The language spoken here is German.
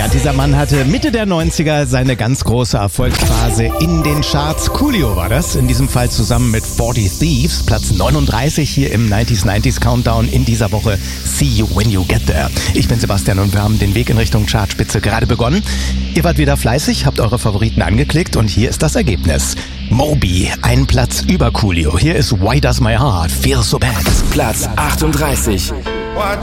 Ja, dieser Mann hatte Mitte der 90er seine ganz große Erfolgsphase in den Charts. Coolio war das, in diesem Fall zusammen mit 40 Thieves, Platz 39 hier im 90s Countdown in dieser Woche. See you when you get there. Ich bin Sebastian und wir haben den Weg in Richtung Chartspitze gerade begonnen. Ihr wart wieder fleißig, habt eure Favoriten angeklickt und hier ist das Ergebnis. Moby, ein Platz über Coolio. Hier ist Why Does My Heart Feel So Bad. Platz 38. Why